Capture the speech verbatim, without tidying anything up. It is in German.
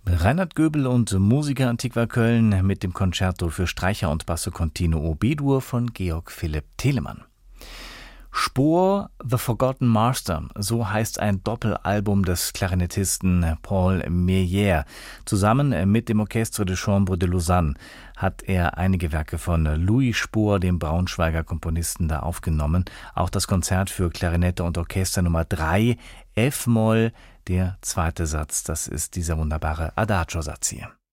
Reinhard Göbel und Musica Antiqua Köln mit dem Concerto für Streicher und Basso Continuo B-Dur von Georg Philipp Telemann. Spohr, The Forgotten Master, so heißt ein Doppelalbum des Klarinettisten Paul Meyer. Zusammen mit dem Orchestre de Chambre de Lausanne hat er einige Werke von Louis Spohr, dem Braunschweiger Komponisten, da aufgenommen. Auch das Konzert für Klarinette und Orchester Nummer drei, F-Moll, der zweite Satz, das ist dieser wunderbare Adagio-Satz hier.